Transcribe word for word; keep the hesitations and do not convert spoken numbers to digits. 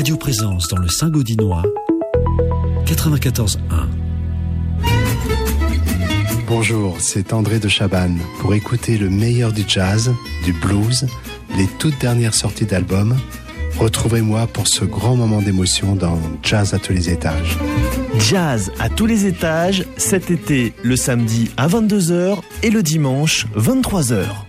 Radio Présence dans le Saint-Gaudinois, quatre-vingt-quatorze un. Bonjour, c'est André de Chabannes. Pour écouter le meilleur du jazz, du blues, les toutes dernières sorties d'albums, retrouvez-moi pour ce grand moment d'émotion dans Jazz à tous les étages. Jazz à tous les étages, cet été, le samedi à vingt-deux heures et le dimanche vingt-trois heures.